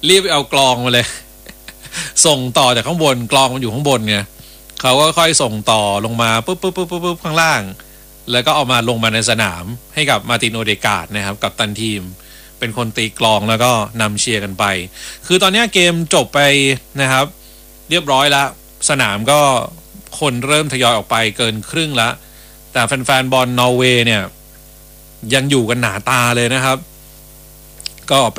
รีบเอากลองมาเลยส่งต่อจากข้างบนกลองมันอยู่ข้างบนไงเขาก็ค่อยส่งต่อลงมาปุ๊บข้างล่างแล้วก็เอามาลงมาในสนามให้กับมาร์ตินโอเดการ์ดนะครับกับตันทีมเป็นคนตีกลองแล้วก็นำเชียร์กันไปคือตอนนี้เกมจบไปนะครับเรียบร้อยแล้วสนามก็คนเริ่มทยอยออกไปเกินครึ่งแล้วแต่แฟนๆบอลนอร์เวย์เนี่ยยังอยู่กันหนาตาเลยนะครับก็